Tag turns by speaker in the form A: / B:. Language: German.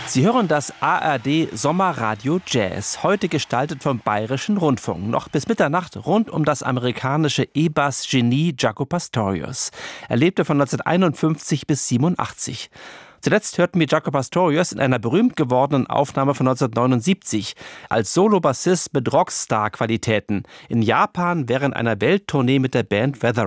A: Sie hören das ARD Sommerradio Jazz, heute gestaltet vom Bayerischen Rundfunk. Noch bis Mitternacht rund um das amerikanische E-Bass-Genie Jaco Pastorius. Er lebte von 1951 bis 1987. Zuletzt hörten wir Jaco Pastorius in einer berühmt gewordenen Aufnahme von 1979 als Solo-Bassist mit Rockstar-Qualitäten in Japan während einer Welttournee mit der Band Weather